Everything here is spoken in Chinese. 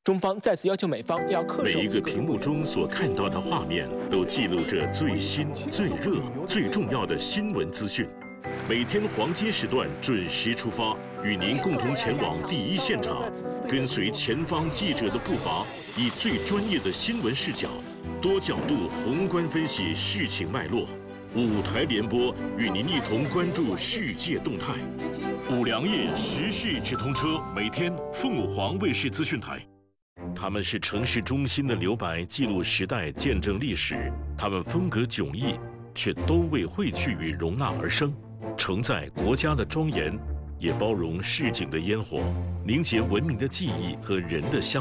中方再次要求美方要恪守每一个屏幕中所看到的画面，都记录着最新、最热、最重要的新闻资讯。每天黄金时段准时出发，与您共同前往第一现场，跟随前方记者的步伐，以最专业的新闻视角，多角度宏观分析事情脉络。5台联播与您一同关注世界动态。5粮液时事直通车，每天凤凰卫视资讯台。他们是城市中心的留白，记录时代，见证历史。他们风格迥异，却都为汇聚与容纳而生，承载国家的庄严，也包容市井的烟火，凝结文明的记忆和人的相。